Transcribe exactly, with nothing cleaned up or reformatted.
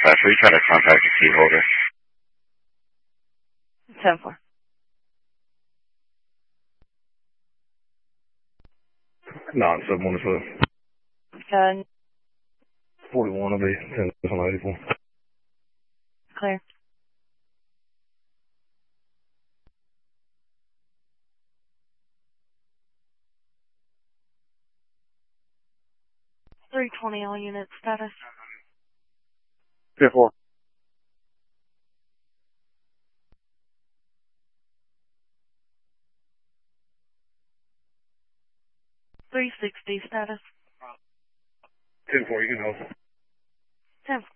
dispatch. Are you trying to contact the key holder? ten four. No, seven one seven. Good. forty-one will be ten eighty-four. Clear. three twenty all units status. ten four. three sixty status. ten four, you can hold. ten four.